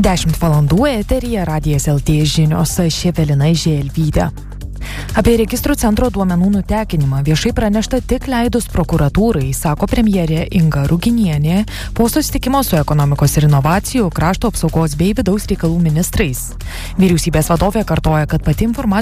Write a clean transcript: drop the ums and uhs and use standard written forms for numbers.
10 valandų eteryje Radijas LT žinios, aš Evelina Želvytė. Apie registrų centro duomenų nutekinimą viešai pranešta tik leidus prokuratūrai, sako premjerė Inga Ruginienė po susitikimo su ekonomikos ir inovacijų, krašto apsaugos bei vidaus reikalų ministrais. Vyriausybės vadovė kartoja, kad pati informacija